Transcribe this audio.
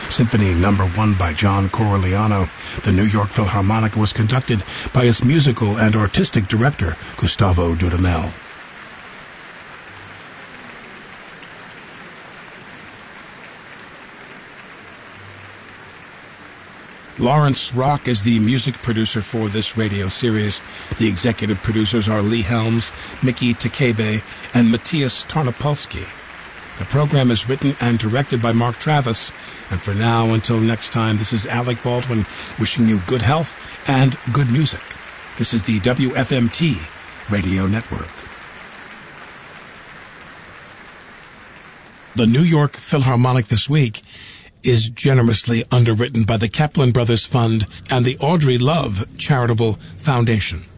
Symphony No. 1 by John Corigliano. The New York Philharmonic was conducted by its musical and artistic director, Gustavo Dudamel. Lawrence Rock is the music producer for this radio series. The executive producers are Lee Helms, Mickey Takebe, and Matthias Tarnopolsky. The program is written and directed by Mark Travis. And for now, until next time, this is Alec Baldwin wishing you good health and good music. This is the WFMT Radio Network. The New York Philharmonic this week is generously underwritten by the Kaplan Brothers Fund and the Audrey Love Charitable Foundation.